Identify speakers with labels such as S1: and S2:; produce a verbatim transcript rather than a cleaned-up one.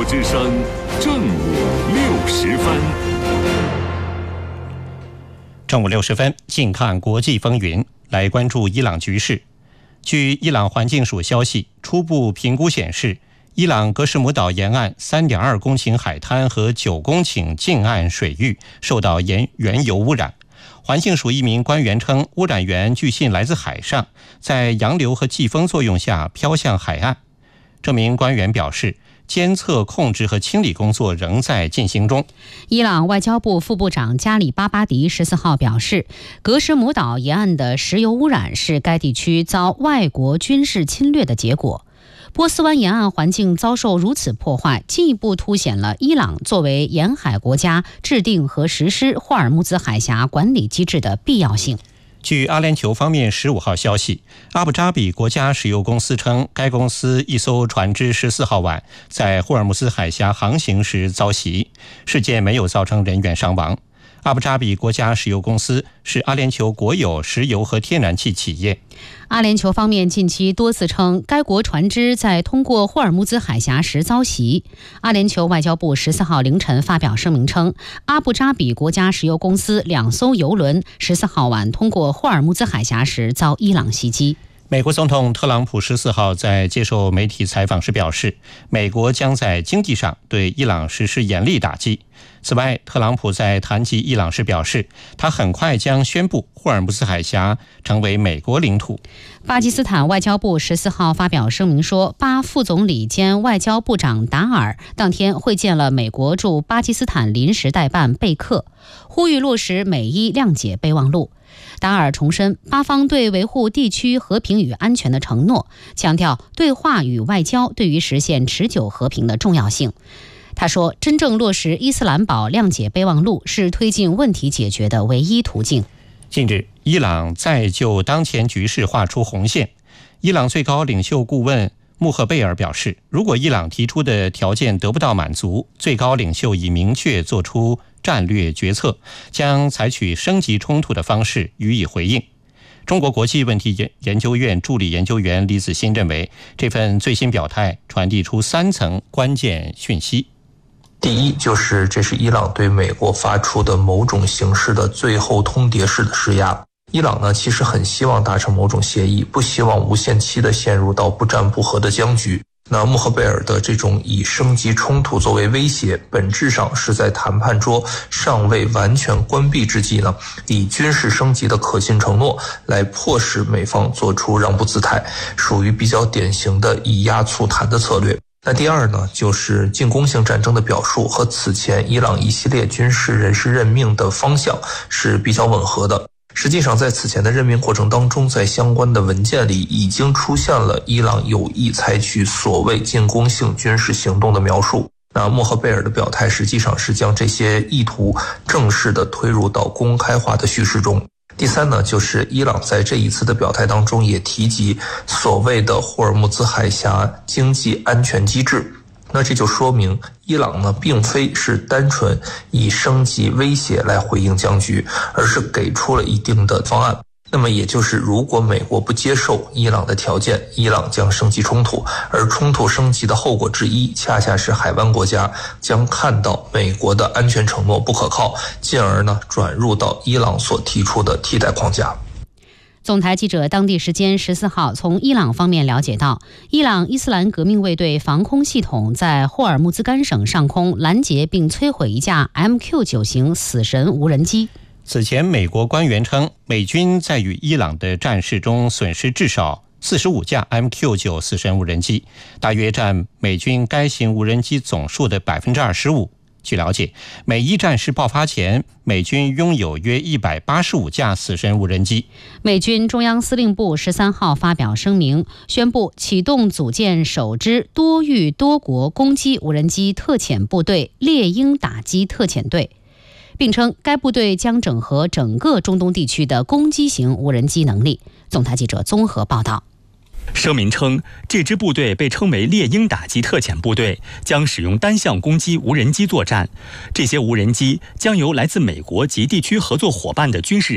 S1: 之声正午六时分。
S2: 正午六十分，近看国际风云，来关注伊朗局势。据伊朗环境署消息，初步评估显示，伊朗格什姆岛沿岸 三点二公顷海滩和九公顷近岸水域受到原原油污染。环境署一名官员称，污染源据信来自海上，在洋流和季风作用下飘向海岸。这名官员表示，监测、控制和清理工作仍在进行中。
S3: 伊朗外交部副部长加里巴巴迪十四号表示，格什姆岛沿岸的石油污染是该地区遭外国军事侵略的结果。波斯湾沿岸环境遭受如此破坏，进一步凸显了伊朗作为沿海国家制定和实施霍尔木兹海峡管理机制的必要性。
S2: 据阿联酋方面十五号消息，阿布扎比国家石油公司称，该公司一艘船只十四号晚在霍尔木兹海峡航行时遭袭，事件没有造成人员伤亡。阿布扎比国家石油公司是阿联酋国有石油和天然气企业。
S3: 阿联酋方面近期多次称，该国船只在通过霍尔木兹海峡时遭袭。阿联酋外交部十四号凌晨发表声明称，阿布扎比国家石油公司两艘油轮十四号晚通过霍尔木兹海峡时遭伊朗袭击。
S2: 美国总统特朗普十四号在接受媒体采访时表示，美国将在经济上对伊朗实施严厉打击。此外，特朗普在谈及伊朗时表示，他很快将宣布霍尔木兹海峡成为美国领土。
S3: 巴基斯坦外交部十四号发表声明说，巴副总理兼外交部长达尔当天会见了美国驻巴基斯坦临时代办贝克，呼吁落实美伊谅解备忘录。达尔重申巴方对维护地区和平与安全的承诺，强调对话与外交对于实现持久和平的重要性。他说，真正落实伊斯兰堡谅解备忘录是推进问题解决的唯一途径。
S2: 近日，伊朗再就当前局势画出红线。伊朗最高领袖顾问穆赫贝尔表示，如果伊朗提出的条件得不到满足，最高领袖已明确做出战略决策，将采取升级冲突的方式予以回应。中国国际问题研究院助理研究员李子欣认为，这份最新表态传递出三层关键讯息。
S4: 第一，就是这是伊朗对美国发出的某种形式的最后通牒式的施压。伊朗呢，其实很希望达成某种协议，不希望无限期的陷入到不战不和的僵局。那穆赫贝尔的这种以升级冲突作为威胁，本质上是在谈判桌尚未完全关闭之际呢，以军事升级的可信承诺来迫使美方做出让步姿态，属于比较典型的以压促谈的策略。那第二呢，就是进攻性战争的表述和此前伊朗一系列军事人事任命的方向是比较吻合的。实际上，在此前的任命过程当中，在相关的文件里已经出现了伊朗有意采取所谓进攻性军事行动的描述。那穆赫贝尔的表态实际上是将这些意图正式的推入到公开化的叙事中。第三呢，就是伊朗在这一次的表态当中也提及所谓的霍尔木兹海峡经济安全机制。那这就说明伊朗呢，并非是单纯以升级威胁来回应僵局，而是给出了一定的方案。那么也就是，如果美国不接受伊朗的条件，伊朗将升级冲突，而冲突升级的后果之一，恰恰是海湾国家将看到美国的安全承诺不可靠，进而呢转入到伊朗所提出的替代框架。
S3: 总台记者当地时间十四号从伊朗方面了解到，伊朗伊斯兰革命卫队防空系统在霍尔木兹干省上空拦截并摧毁一架 M Q 九 型死神无人机。
S2: 此前，美国官员称，美军在与伊朗的战事中损失至少四十五架 M Q 九 死神无人机，大约占美军该型无人机总数的 百分之二十五。据了解，美伊战事爆发前，美军拥有约一百八十五架死神无人机。
S3: 美军中央司令部十三号发表声明，宣布启动组建首支多域多国攻击无人机特遣部队猎鹰打击特遣队，并称该部队将整合整个中东地区的攻击型无人机能力。总台记者综合报道。
S5: 声明称，这支部队被称为猎鹰打击特遣部队，将使用单向攻击无人机作战。这些无人机将由来自美国及地区合作伙伴的军事